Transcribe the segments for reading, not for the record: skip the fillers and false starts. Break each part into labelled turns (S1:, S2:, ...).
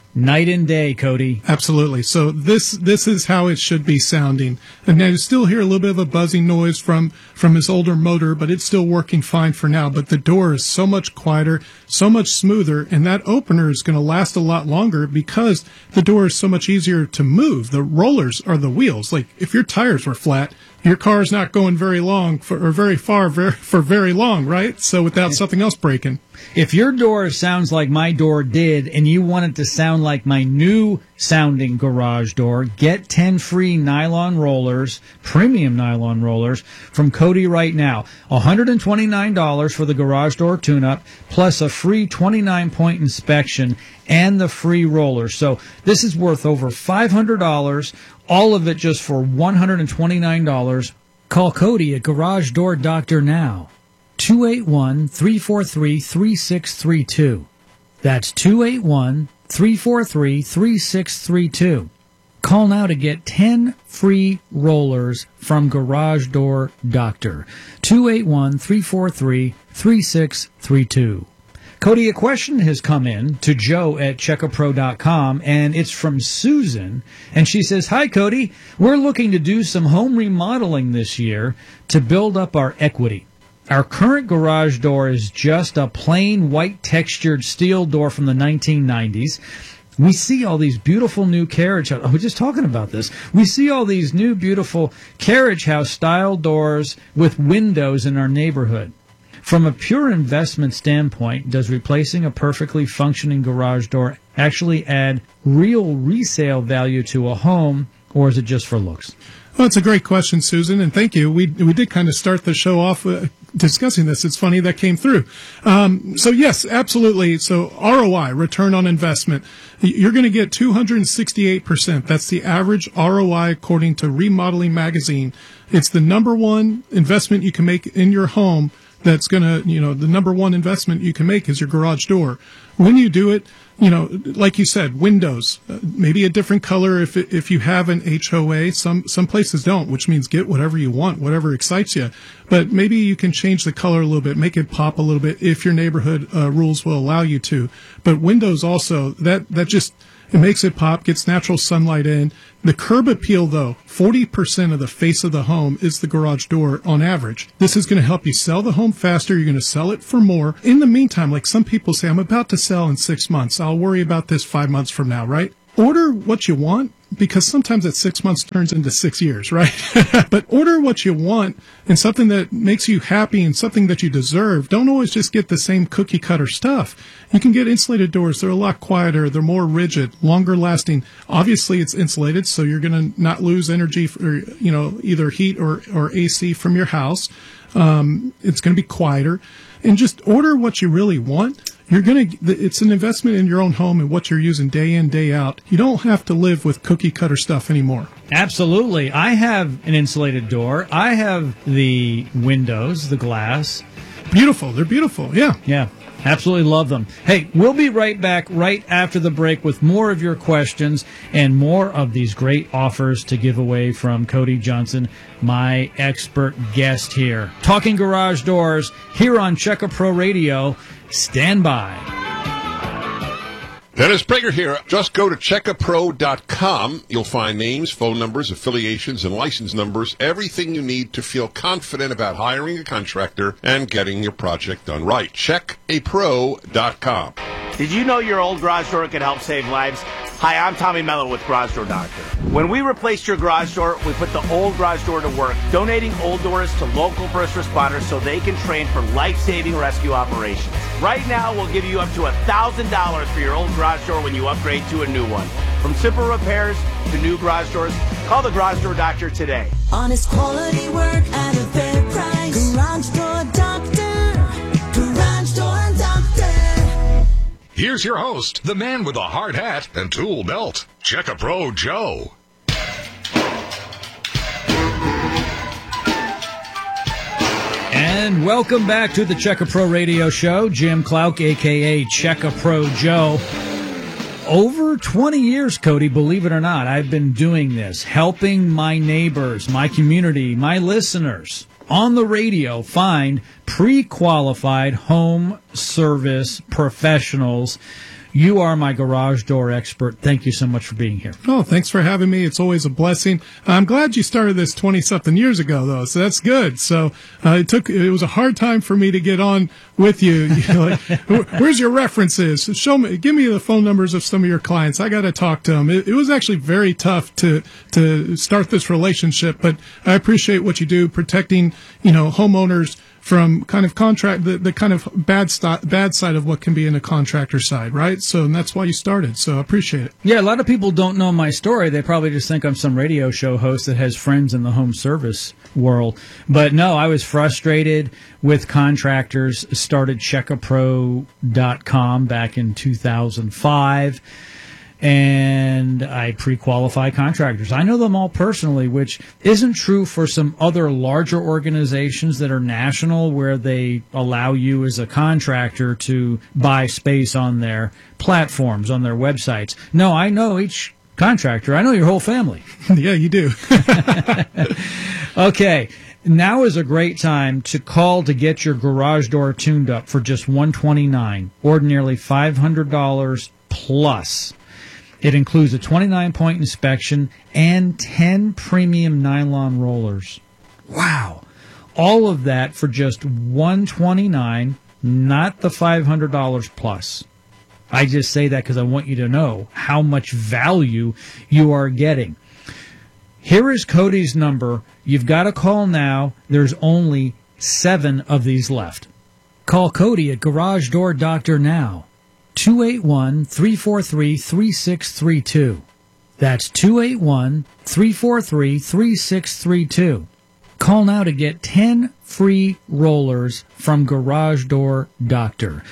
S1: Night and day, Cody.
S2: Absolutely. So this is how it should be sounding. And now you still hear a little bit of a buzzing noise from his older motor, but it's still working fine for now. But the door is so much quieter, so much smoother, and that opener is going to last a lot longer because the door is so much easier to move. The rollers are the wheels. Like if your tires were flat, your car is not going very long for very long, right? So without something else breaking.
S1: If your door sounds like my door did and you want it to sound like my new sounding garage door, get 10 free nylon rollers, premium nylon rollers from Cody right now. $129 for the garage door tune-up plus a free 29-point inspection and the free rollers. So this is worth over $500, all of it just for $129. Call Cody at Garage Door Doctor now. 281-343-3632. That's 281-343-3632. Call now to get 10 free rollers from Garage Door Doctor. 281-343-3632. Cody, a question has come in to Joe at checkapro.com, and it's from Susan. And she says, "Hi, Cody. We're looking to do some home remodeling this year to build up our equity. Our current garage door is just a plain white textured steel door from the 1990s. We see all these beautiful new carriage house. We're just talking about this. We see all these new beautiful carriage house style doors with windows in our neighborhood. From a pure investment standpoint, does replacing a perfectly functioning garage door actually add real resale value to a home, or is it just for looks?"
S2: Well, it's a great question, Susan, and thank you. We did kind of start the show off discussing this. It's funny that came through. So yes, absolutely. So ROI, return on investment, you're going to get 268%. That's the average ROI according to Remodeling Magazine. It's the number one investment you can make in your home. That's going to, the number one investment you can make is your garage door. When you do it, like you said, windows, maybe a different color if you have an HOA. Some places don't, which means get whatever you want, whatever excites you. But maybe you can change the color a little bit, make it pop a little bit if your neighborhood rules will allow you to. But windows also, that just, it makes it pop, gets natural sunlight in. The curb appeal, though, 40% of the face of the home is the garage door on average. This is going to help you sell the home faster. You're going to sell it for more. In the meantime, like some people say, I'm about to sell in 6 months. I'll worry about this 5 months from now, right? Order what you want, because sometimes that 6 months turns into 6 years, right? But order what you want and something that makes you happy and something that you deserve. Don't always just get the same cookie cutter stuff. You can get insulated doors. They're a lot quieter. They're more rigid, longer lasting. Obviously, it's insulated, so you're going to not lose energy for, either heat or AC from your house. It's going to be quieter. And just order what you really want. It's an investment in your own home and what you're using day in, day out. You don't have to live with cookie cutter stuff anymore.
S1: Absolutely. I have an insulated door. I have the windows, the glass.
S2: Beautiful. They're beautiful. Yeah.
S1: Yeah. Absolutely love them. Hey, we'll be right back right after the break with more of your questions and more of these great offers to give away from Cody Johnson, my expert guest here. Talking garage doors here on Check A Pro Radio. Stand by.
S3: Dennis Prager here. Just go to checkapro.com. You'll find names, phone numbers, affiliations, and license numbers, everything you need to feel confident about hiring a contractor and getting your project done right. Checkapro.com.
S4: Did you know your old garage door could help save lives? Hi, I'm Tommy Mello with Garage Door Doctor. When we replaced your garage door, we put the old garage door to work, donating old doors to local first responders so they can train for life-saving rescue operations. Right now, we'll give you up to $1,000 for your old garage door when you upgrade to a new one. From simple repairs to new garage doors, call the Garage Door Doctor today.
S5: Honest quality work at a fair price. Garage Door Doctor. Garage Door Doctor.
S6: Here's your host, the man with a hard hat and tool belt, Check A Pro Joe.
S1: And welcome back to the Check A Pro Radio Show. Jim Clouk, a.k.a. Check A Pro Joe. Over 20 years, Cody, believe it or not, I've been doing this, helping my neighbors, my community, my listeners on the radio find pre-qualified home service professionals. You are my garage door expert. Thank you so much for being here.
S2: Oh, thanks for having me. It's always a blessing. I'm glad you started this 20-something years ago, though, so that's good. So it was a hard time for me to get on with you. Where's your references? Show me, give me the phone numbers of some of your clients. I got to talk to them. It was actually very tough to start this relationship, but I appreciate what you do, protecting, homeowners from kind of the kind of bad side of what can be in a contractor side, right? So and that's why you started. So I appreciate it.
S1: Yeah, a lot of people don't know my story. They probably just think I'm some radio show host that has friends in the home service world. But no, I was frustrated with contractors. Started CheckAPro.com back in 2005. And I pre-qualify contractors. I know them all personally, which isn't true for some other larger organizations that are national where they allow you as a contractor to buy space on their platforms, on their websites. No, I know each contractor. I know your whole family.
S2: Yeah, you do.
S1: Okay. Now is a great time to call to get your garage door tuned up for just $129, ordinarily $500 plus. It includes a 29-point inspection and 10 premium nylon rollers. Wow. All of that for just $129, not the $500 plus. I just say that because I want you to know how much value you are getting. Here is Cody's number. You've got to call now. There's only 7 of these left. Call Cody at Garage Door Doctor now. 281-343-3632. That's 281-343-3632. Call now to get 10 free rollers from Garage Door Doctor.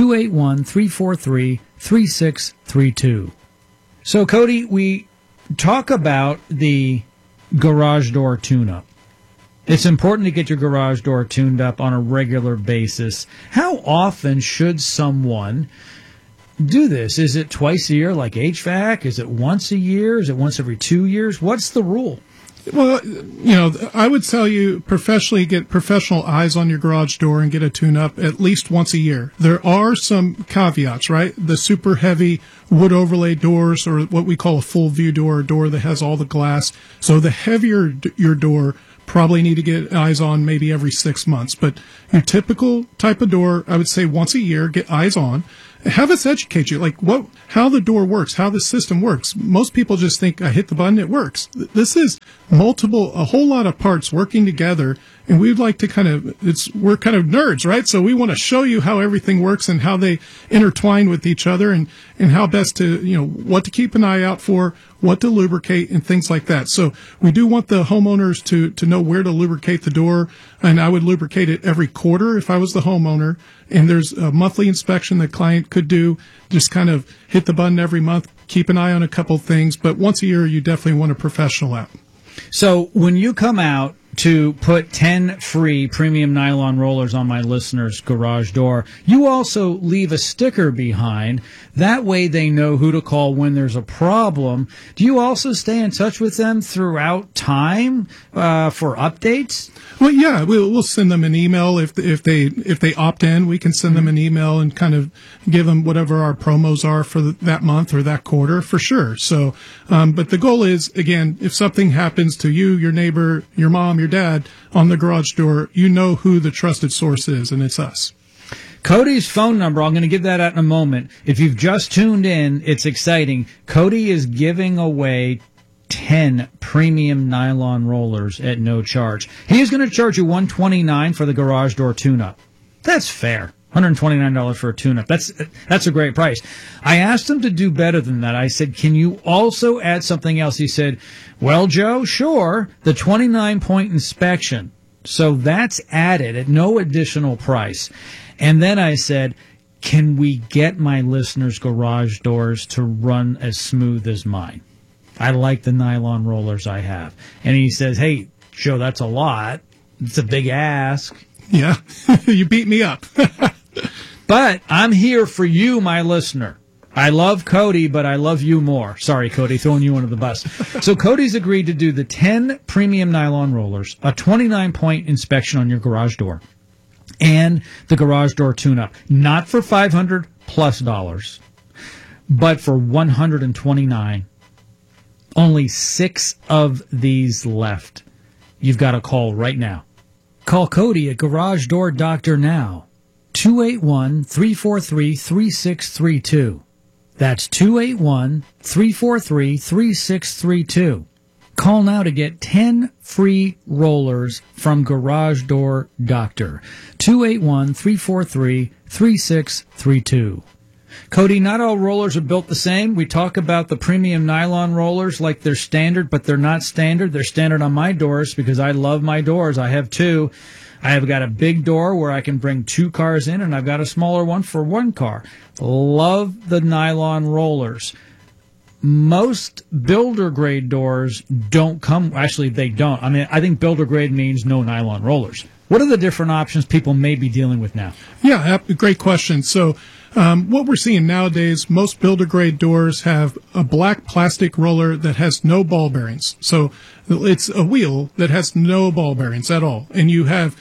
S1: 281-343-3632. So, Cody, we talk about the garage door tune-up. It's important to get your garage door tuned up on a regular basis. How often should someone do this? Is it twice a year like HVAC? Is it once a year? Is it once every 2 years? What's the rule?
S2: Well, I would tell you professionally get professional eyes on your garage door and get a tune-up at least once a year. There are some caveats, right? The super heavy wood overlay doors, or what we call a full view door, a door that has all the glass. So the heavier your door, probably need to get eyes on maybe every 6 months. But your typical type of door, I would say once a year, get eyes on. Have us educate you, how the door works, how the system works. Most people just think, I hit the button, it works. This is a whole lot of parts working together, and we'd like to we're kind of nerds, right? So we want to show you how everything works and how they intertwine with each other, and how best to, what to keep an eye out for, what to lubricate, and things like that. So we do want the homeowners to know where to lubricate the door, and I would lubricate it every quarter if I was the homeowner. And there's a monthly inspection the client could do. Just kind of hit the button every month, keep an eye on a couple things. But once a year, you definitely want a professional out.
S1: So when you come out to put 10 free premium nylon rollers on my listener's garage door, you also leave a sticker behind. That way they know who to call when there's a problem. Do you also stay in touch with them throughout time for updates?
S2: Well, yeah, we'll send them an email if they opt in. We can send them an email and kind of give them whatever our promos are for that month or that quarter, for sure. So, but the goal is, again, if something happens to you, your neighbor, your mom, your dad on the garage door, you know who the trusted source is, and it's us.
S1: Cody's phone number, I'm going to give that out in a moment. If you've just tuned in, it's exciting. Cody is giving away 10 premium nylon rollers at no charge. He is going to charge you $129 for the garage door tune-up. That's fair. $129 for a tune-up. That's a great price. I asked him to do better than that. I said, can you also add something else? He said, well, Joe, sure, the 29-point inspection. So that's added at no additional price. And then I said, can we get my listeners' garage doors to run as smooth as mine? I like the nylon rollers I have. And he says, hey, Joe, that's a lot. It's a big ask.
S2: Yeah, you beat me up.
S1: But I'm here for you, my listener. I love Cody, but I love you more. Sorry, Cody, throwing you under the bus. So Cody's agreed to do the 10 premium nylon rollers, a 29-point inspection on your garage door, and the garage door tune-up. Not for $500 plus, but for $129. Only 6 of these left. You've got to call right now. Call Cody at Garage Door Doctor now. 281-343-3632. That's 281-343-3632. Call now to get 10 free rollers from Garage Door Doctor. 281-343-3632. Cody, not all rollers are built the same. We talk about the premium nylon rollers like they're standard, but they're not standard. They're standard on my doors because I love my doors. I have 2. I have got a big door where I can bring 2 cars in, and I've got a smaller one for 1 car. Love the nylon rollers. Most builder grade doors don't come. Actually, they don't. I mean, I think builder grade means no nylon rollers. What are the different options people may be dealing with now?
S2: Yeah, great question. So what we're seeing nowadays, most builder grade doors have a black plastic roller that has no ball bearings. So it's a wheel that has no ball bearings at all. And you have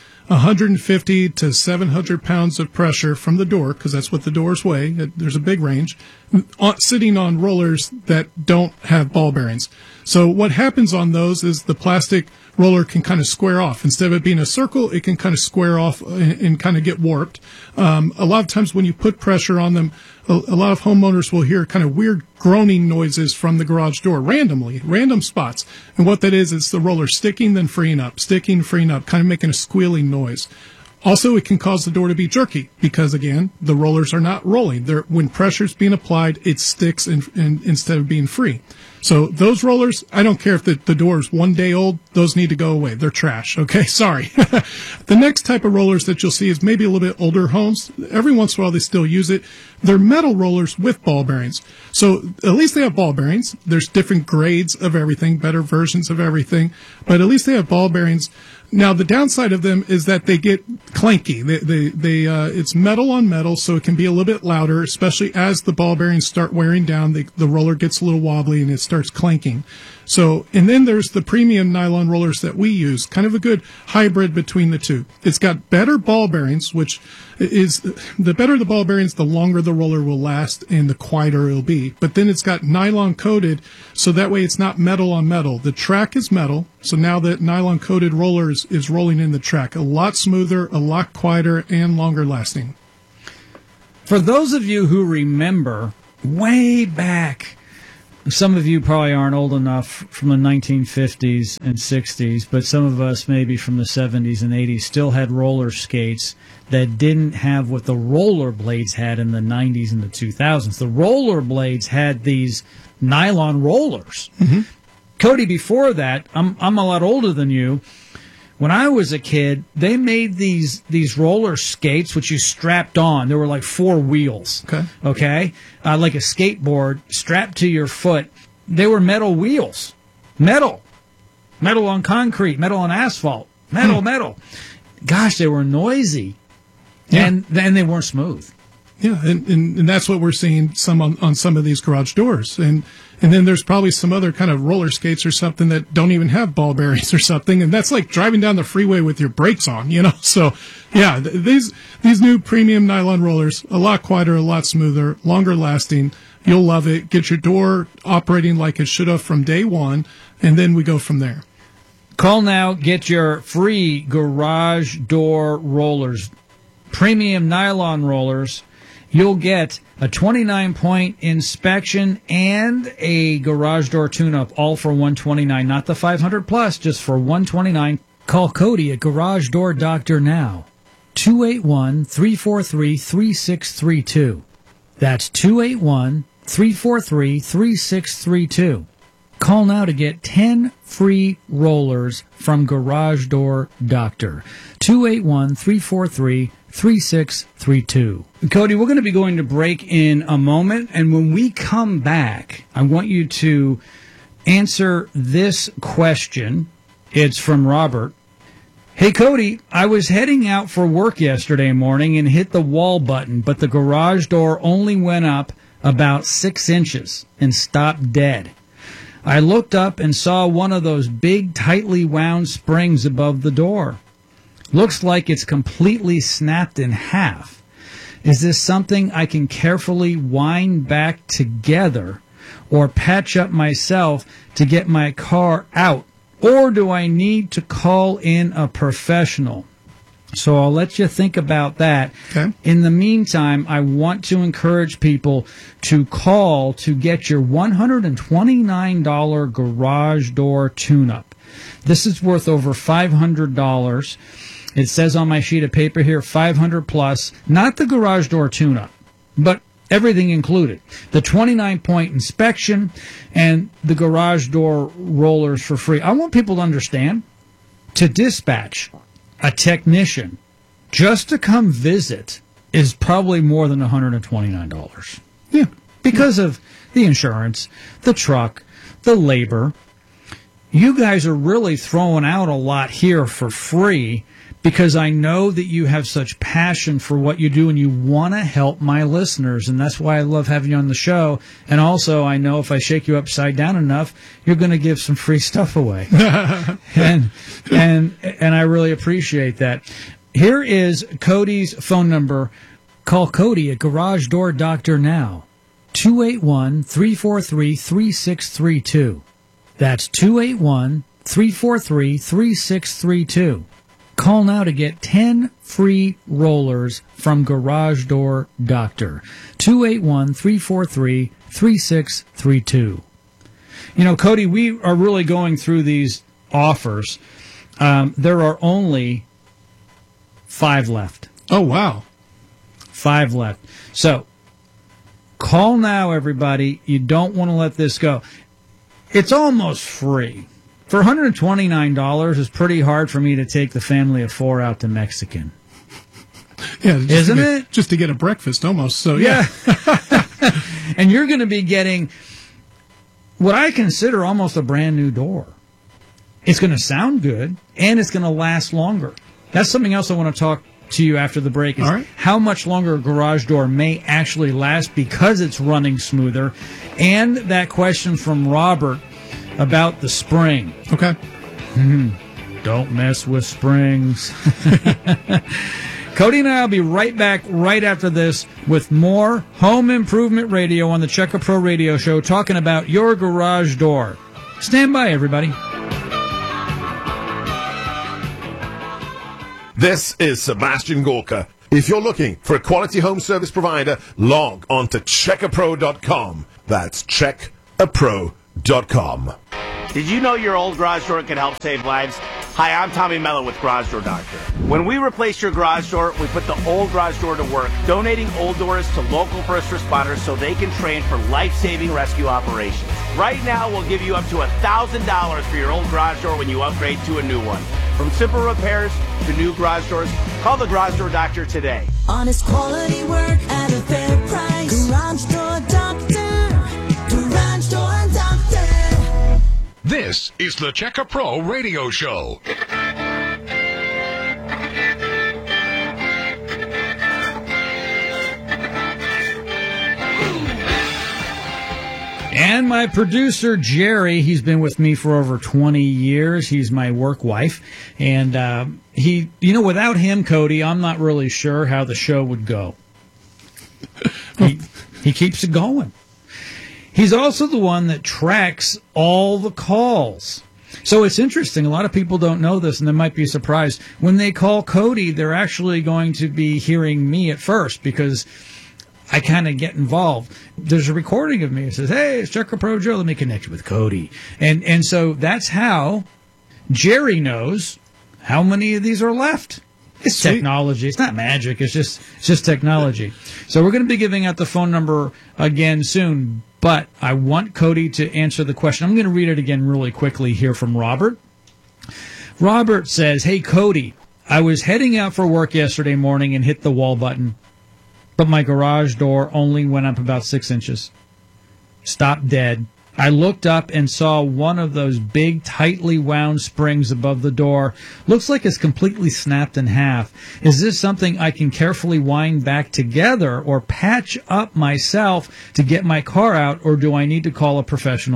S2: 150 to 700 pounds of pressure from the door, because that's what the doors weigh. There's a big range, sitting on rollers that don't have ball bearings. So what happens on those is the plastic roller can kind of square off. Instead of it being a circle, it can kind of square off and kind of get warped. A lot of times when you put pressure on them, a lot of homeowners will hear kind of weird groaning noises from the garage door randomly, random spots. And what that is, it's the roller sticking, then freeing up, kind of making a squealing noise. Also, it can cause the door to be jerky because, again, the rollers are not rolling. When pressure's being applied, it sticks instead of being free. So those rollers, I don't care if the door is 1 day old, those need to go away. They're trash. Okay, sorry. The next type of rollers that you'll see is maybe a little bit older homes. Every once in a while they still use it. They're metal rollers with ball bearings. So at least they have ball bearings. There's different grades of everything, better versions of everything, but at least they have ball bearings. Now, the downside of them is that they get clanky. It's metal on metal, so it can be a little bit louder, especially as the ball bearings start wearing down. The roller gets a little wobbly and it starts clanking. So, and then there's the premium nylon rollers that we use, kind of a good hybrid between the two. It's got better ball bearings, which is, the better the ball bearings, the longer the roller will last and the quieter it'll be. But then it's got nylon coated, so that way it's not metal on metal. The track is metal, so now the nylon coated roller is rolling in the track. A lot smoother, a lot quieter, and longer lasting.
S1: For those of you who remember way back, some of you probably aren't old enough from the 1950s and 60s, but some of us maybe from the 70s and 80s still had roller skates that didn't have what the roller blades had in the 90s and the 2000s. The roller blades had these nylon rollers. Mm-hmm. Cody, before that, I'm a lot older than you. When I was a kid, they made these roller skates, which you strapped on. There were like 4 wheels. Okay? Like a skateboard strapped to your foot. They were metal wheels. Metal on concrete, metal on asphalt, metal. Gosh, they were noisy. Yeah. And they weren't smooth.
S2: Yeah, and that's what we're seeing on some of these garage doors. And then there's probably some other kind of roller skates or something that don't even have ball bearings or something. And that's like driving down the freeway with your brakes on, you know? So, yeah, these new premium nylon rollers, a lot quieter, a lot smoother, longer lasting. You'll love it. Get your door operating like it should have from day one, and then we go from there.
S1: Call now. Get your free garage door rollers. Premium nylon rollers. You'll get a 29-point inspection and a garage door tune-up, all for $129. Not the $500 plus, just for $129. Call Cody at Garage Door Doctor now. 281-343-3632. That's 281-343-3632. Call now to get 10 free rollers from Garage Door Doctor. 281-343-3632. Cody, we're going to be going to break in a moment, and when we come back, I want you to answer this question. It's from Robert. Hey, Cody, I was heading out for work yesterday morning and hit the wall button, but the garage door only went up about 6 inches and stopped dead. I looked up and saw one of those big, tightly wound springs above the door. Looks like it's completely snapped in half. Is this something I can carefully wind back together or patch up myself to get my car out? Or do I need to call in a professional? So I'll let you think about that.
S2: Okay.
S1: In the meantime, I want to encourage people to call to get your $129 garage door tune-up. This is worth over $500. It says on my sheet of paper here, 500 plus, not the garage door tune-up, but everything included. The 29-point inspection and the garage door rollers for free. I want people to understand, to dispatch a technician just to come visit is probably more than $129.
S2: Yeah.
S1: Because of the insurance, the truck, the labor. You guys are really throwing out a lot here for free because I know that you have such passion for what you do and you want to help my listeners. And that's why I love having you on the show. And also, I know if I shake you upside down enough, you're going to give some free stuff away. and I really appreciate that. Here is Cody's phone number. Call Cody at Garage Door Doctor now. 281-343-3632. That's 281-343-3632. Call now to get 10 free rollers from Garage Door Doctor. 281-343-3632. You know, Cody, we are really going through these offers. There are only 5 left.
S2: Oh, wow.
S1: 5 left. So, call now, everybody. You don't want to let this go. It's almost free. For $129, it's pretty hard for me to take the family of 4 out to Mexican.
S2: Yeah,
S1: Isn't it?
S2: Just to get a breakfast almost. So, yeah.
S1: And you're going to be getting what I consider almost a brand new door. It's going to sound good, and it's going to last longer. That's something else I want to talk to you after the break, is
S2: all right,
S1: how much longer a garage door may actually last because it's running smoother. And that question from Robert about the spring.
S2: Okay.
S1: Don't mess with springs. Cody and I will be right back right after this with more Home Improvement Radio on the Checker Pro Radio Show, talking about your garage door. Stand by, everybody.
S7: This is Sebastian Gorka. If you're looking for a quality home service provider, log on to checkapro.com. That's checkapro.com.
S4: Did you know your old garage door can help save lives? Hi, I'm Tommy Mello with Garage Door Doctor. When we replace your garage door, we put the old garage door to work, donating old doors to local first responders so they can train for life-saving rescue operations. Right now, we'll give you up to $1,000 for your old garage door when you upgrade to a new one. From simple repairs to new garage doors, call the Garage Door Doctor today.
S5: Honest quality work at a fair price. Garage Door Doctor. Garage Door Doctor.
S6: This is the Checker Pro Radio Show.
S1: And my producer, Jerry, he's been with me for over 20 years. He's my work wife. And without him, Cody, I'm not really sure how the show would go. He keeps it going. He's also the one that tracks all the calls. So it's interesting. A lot of people don't know this, and they might be surprised. When they call Cody, they're actually going to be hearing me at first because I kind of get involved. There's a recording of me. It says, hey, it's Checker Pro Joe. Let me connect you with Cody. And so that's how Jerry knows how many of these are left. It's technology. It's not magic. It's just technology. So we're going to be giving out the phone number again soon, but I want Cody to answer the question. I'm going to read it again really quickly here from Robert. Robert says, hey, Cody, I was heading out for work yesterday morning and hit the wall button, but my garage door only went up about 6 inches. Stopped dead. I looked up and saw one of those big, tightly wound springs above the door. Looks like it's completely snapped in half. Is this something I can carefully wind back together or patch up myself to get my car out, or do I need to call a professional?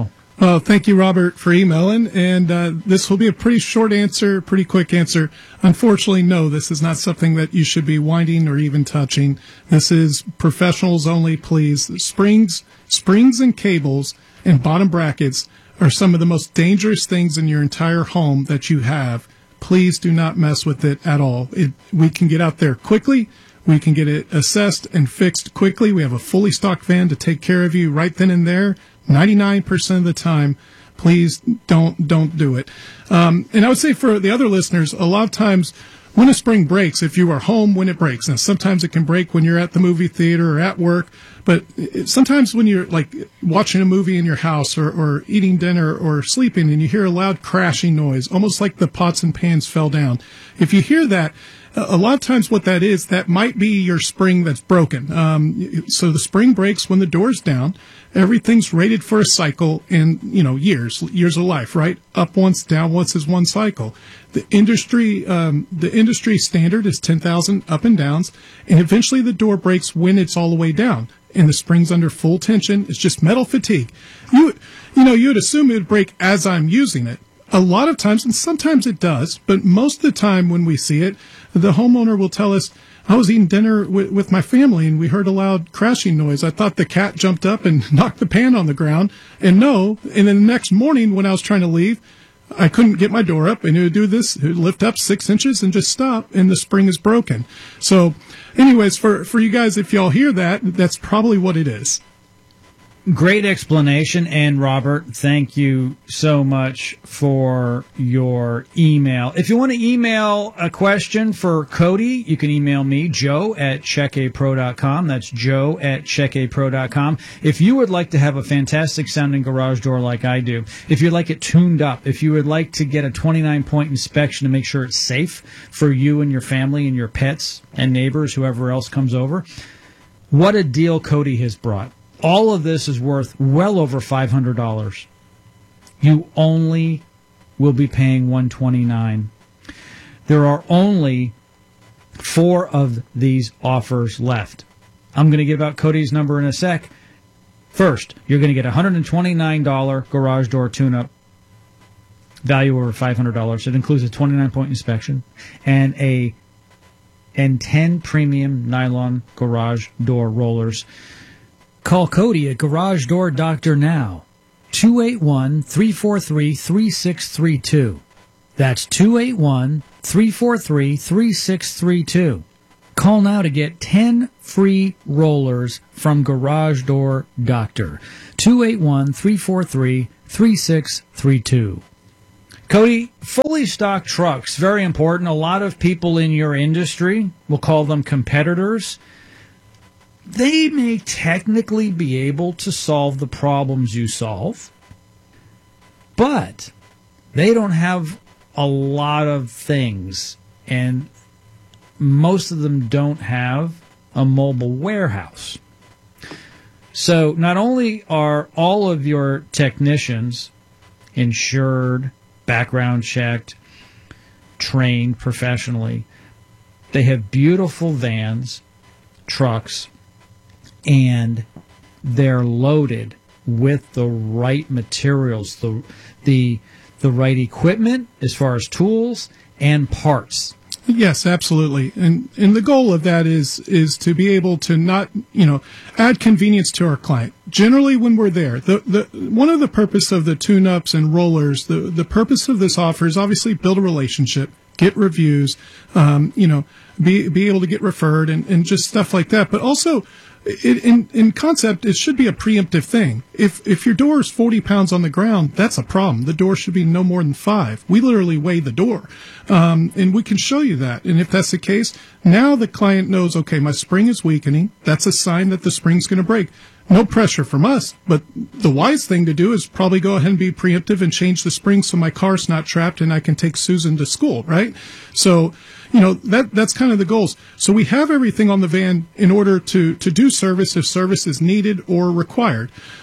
S2: Well, thank you, Robert, for emailing. And this will be a pretty short answer, pretty quick answer. Unfortunately, no, this is not something that you should be winding or even touching. This is professionals only, please. Springs and cables and bottom brackets are some of the most dangerous things in your entire home that you have. Please do not mess with it at all. We can get out there quickly. We can get it assessed and fixed quickly. We have a fully stocked van to take care of you right then and there. 99% of the time, please don't do it. And I would say for the other listeners, a lot of times when a spring breaks, if you are home when it breaks, and sometimes it can break when you're at the movie theater or at work, but sometimes when you're like watching a movie in your house or eating dinner or sleeping and you hear a loud crashing noise, almost like the pots and pans fell down. If you hear that, a lot of times what that is, that might be your spring that's broken. So the spring breaks when the door's down. Everything's rated for a cycle in, years of life, right? Up once, down once is one cycle. The industry standard is 10,000 up and downs, and eventually the door breaks when it's all the way down. And the spring's under full tension. It's just metal fatigue. You would assume it would break as I'm using it. A lot of times, and sometimes it does, but most of the time when we see it, the homeowner will tell us, I was eating dinner with my family and we heard a loud crashing noise. I thought the cat jumped up and knocked the pan on the ground. And then the next morning when I was trying to leave, I couldn't get my door up, and it would do this. It would lift up 6 inches and just stop, and the spring is broken. So anyways, for you guys, if y'all hear that, that's probably what it is.
S1: Great explanation, and Robert, thank you so much for your email. If you want to email a question for Cody, you can email me, joe@checkapro.com. That's joe@checkapro.com. If you would like to have a fantastic sounding garage door like I do, if you'd like it tuned up, if you would like to get a 29-point inspection to make sure it's safe for you and your family and your pets and neighbors, whoever else comes over, what a deal Cody has brought. All of this is worth well over $500. You only will be paying $129. There are only 4 of these offers left. I'm going to give out Cody's number in a sec. First, you're going to get a $129 garage door tune-up, value over $500. It includes a 29-point inspection and 10 premium nylon garage door rollers. Call Cody at Garage Door Doctor now, 281-343-3632. That's 281-343-3632. Call now to get 10 free rollers from Garage Door Doctor, 281-343-3632. Cody, fully stocked trucks, very important. A lot of people in your industry, we'll call them competitors, they may technically be able to solve the problems you solve, but they don't have a lot of things, and most of them don't have a mobile warehouse. So not only are all of your technicians insured, background checked, trained professionally, they have beautiful vans, trucks, and they're loaded with the right materials, the right equipment as far as tools and parts.
S2: Yes, absolutely. And the goal of that is to be able to not, add convenience to our client. Generally, when we're there, the one of the purpose of the tune-ups and rollers, the purpose of this offer is obviously build a relationship, get reviews, be able to get referred and just stuff like that. But also, in concept, it should be a preemptive thing. If your door is 40 pounds on the ground, that's a problem. The door should be no more than 5. We literally weigh the door, and we can show you that. And if that's the case, now the client knows, okay, my spring is weakening. That's a sign that the spring's going to break. No pressure from us, but the wise thing to do is probably go ahead and be preemptive and change the spring so my car's not trapped and I can take Susan to school, right? So, that's kind of the goals. So we have everything on the van in order to do service if service is needed or required.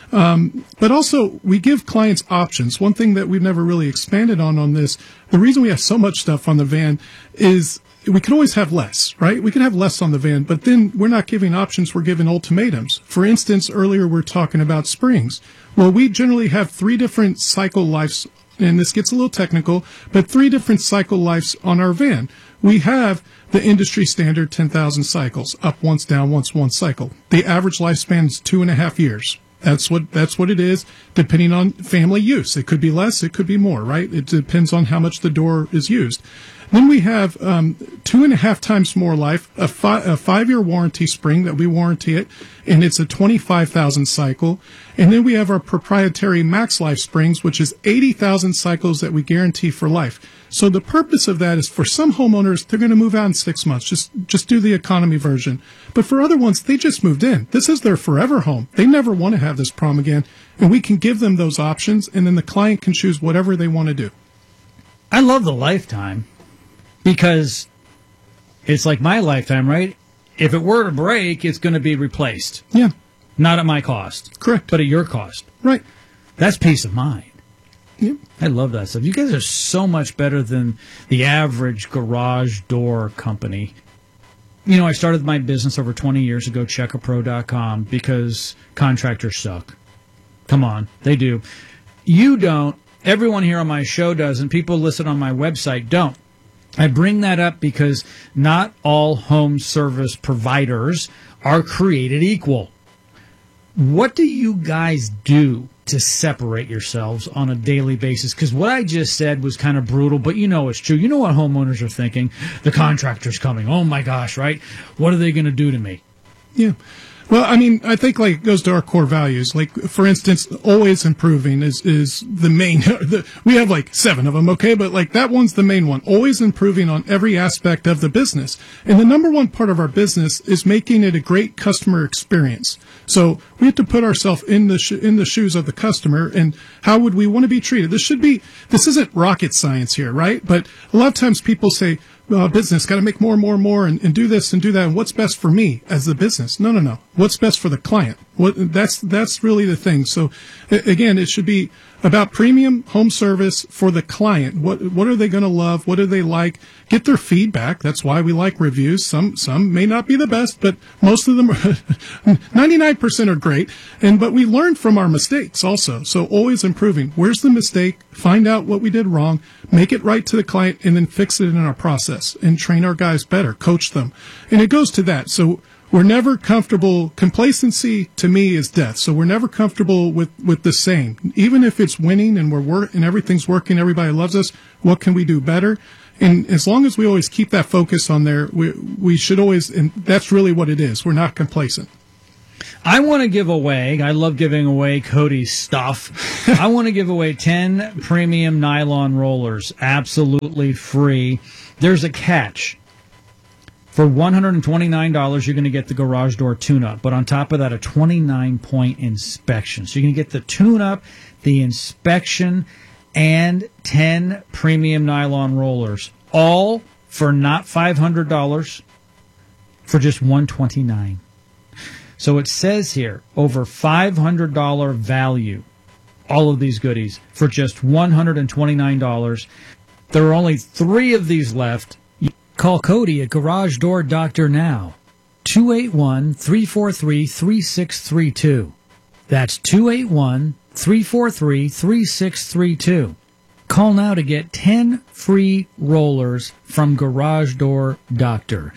S2: But also, we give clients options. One thing that we've never really expanded on this, the reason we have so much stuff on the van is we could always have less, right? We could have less on the van, but then we're not giving options, we're giving ultimatums. For instance, earlier we're talking about springs. Well, we generally have 3 different cycle lives, and this gets a little technical, but 3 different cycle lives on our van. We have the industry standard 10,000 cycles, up once, down once, one cycle. The average lifespan is 2.5 years. That's what it is, depending on family use. It could be less, it could be more, right? It depends on how much the door is used. Then we have 2.5 times more life, a 5-year warranty spring that we warranty it, and it's a 25,000 cycle. And then we have our proprietary max life springs, which is 80,000 cycles that we guarantee for life. So the purpose of that is for some homeowners, they're going to move out in 6 months. Just do the economy version. But for other ones, they just moved in. This is their forever home. They never want to have this problem again. And we can give them those options, and then the client can choose whatever they want to do.
S1: I love the lifetime because it's like my lifetime, right? If it were to break, it's going to be replaced.
S2: Yeah.
S1: Not at my cost.
S2: Correct.
S1: But at your cost.
S2: Right.
S1: That's peace of mind.
S2: Yeah.
S1: I love that stuff. You guys are so much better than the average garage door company. You know, I started my business over 20 years ago, CheckaPro.com, because contractors suck. Come on, they do. You don't. Everyone here on my show does, and people listed on my website don't. I bring that up because not all home service providers are created equal. What do you guys do to separate yourselves on a daily basis? Because what I just said was kind of brutal, but you know it's true. You know what homeowners are thinking. The contractor's coming. Oh, my gosh, right? What are they going to do to me?
S2: Yeah. Well, I mean, I think like it goes to our core values. Like, for instance, always improving is the main. We have like 7 of them, okay? But like that one's the main one. Always improving on every aspect of the business. And the number one part of our business is making it a great customer experience. So we have to put ourselves in the shoes of the customer, and how would we want to be treated? This isn't rocket science here, right? But a lot of times people say, business, got to make more and do this and do that. And what's best for me as the business? No. What's best for the client? That's really the thing. So again, it should be about premium home service for the client. What are they going to love? What do they like? Get their feedback. That's why we like reviews. Some may not be the best, but most of them, 99% are great. But we learn from our mistakes also. So always improving. Where's the mistake? Find out what we did wrong, make it right to the client, and then fix it in our process and train our guys better, coach them. And it goes to that. So we're never comfortable. Complacency to me is death. So we're never comfortable with the same. Even if it's winning and and everything's working, everybody loves us, what can we do better? And as long as we always keep that focus on there, we should always, and that's really what it is. We're not complacent.
S1: I want to give away, I love giving away Cody's stuff. I want to give away 10 premium nylon rollers, absolutely free. There's a catch. For $129, you're going to get the garage door tune-up. But on top of that, a 29-point inspection. So you're going to get the tune-up, the inspection, and 10 premium nylon rollers. All for not $500, for just $129. So it says here, over $500 value, all of these goodies, for just $129. There are only 3 of these left. Call Cody at Garage Door Doctor now. 281-343-3632. That's 281-343-3632. Call now to get 10 free rollers from Garage Door Doctor.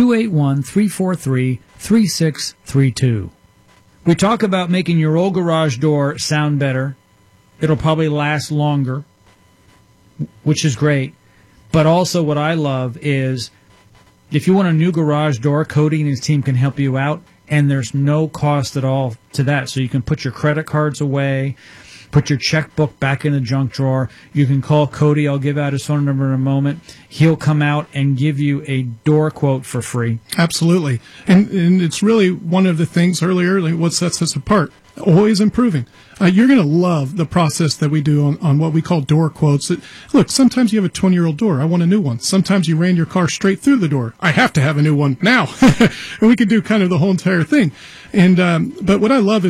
S1: 281-343-3632. We talk about making your old garage door sound better. It'll probably last longer, which is great. But also what I love is if you want a new garage door, Cody and his team can help you out, and there's no cost at all to that. So you can put your credit cards away, put your checkbook back in the junk drawer. You can call Cody. I'll give out his phone number in a moment. He'll come out and give you a door quote for free.
S2: Absolutely. And it's really one of the things earlier, like what sets us apart. Always improving. You're going to love the process that we do on what we call door quotes. Look, sometimes you have a 20-year-old door. I want a new one. Sometimes you ran your car straight through the door. I have to have a new one now. And we can do kind of the whole entire thing. And but what I love is we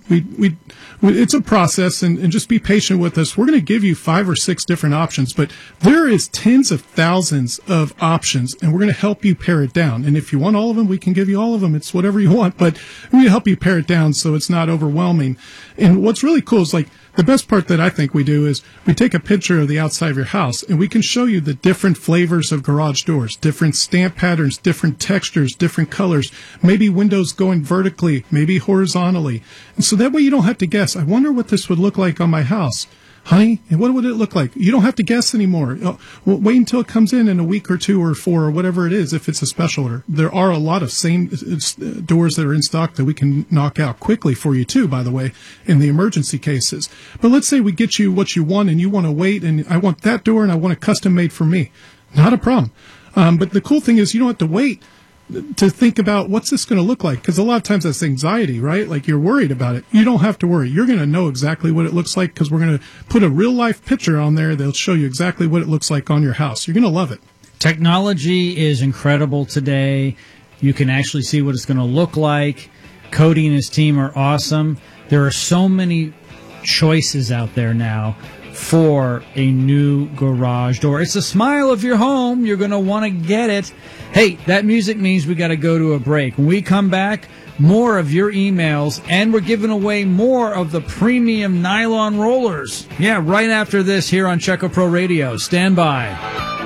S2: It's a process, and just be patient with us. We're going to give you 5 or 6 different options, but there is tens of thousands of options, and we're going to help you pare it down. And if you want all of them, we can give you all of them. It's whatever you want, but we're going to help you pare it down so it's not overwhelming. And what's really cool is, like, the best part that I think we do is we take a picture of the outside of your house, and we can show you the different flavors of garage doors, different stamp patterns, different textures, different colors, maybe windows going vertically, maybe horizontally. And so that way you don't have to guess, I wonder what this would look like on my house. Honey, and what would it look like? You don't have to guess anymore. Well, wait until it comes in a week or 2 or 4 or whatever it is, if it's a special order. There are a lot of same doors that are in stock that we can knock out quickly for you too, by the way, in the emergency cases. But let's say we get you what you want and you want to wait, and I want that door and I want it custom made for me. Not a problem. But the cool thing is you don't have to wait to think about what's this going to look like, because a lot of times that's anxiety, right? Like, you're worried about it. You don't have to worry. You're going to know exactly what it looks like, because we're going to put a real life picture on there that'll show you exactly what it looks like on your house. You're going to love it.
S1: Technology is incredible today. You can actually see what it's going to look like. Cody and his team are awesome. There are so many choices out there now for a new garage door. It's the smile of your home. You're going to want to get it. Hey, that music means we got to go to a break. When we come back, more of your emails, and we're giving away more of the premium nylon rollers. Yeah, right after this here on Checo Pro Radio. Stand by.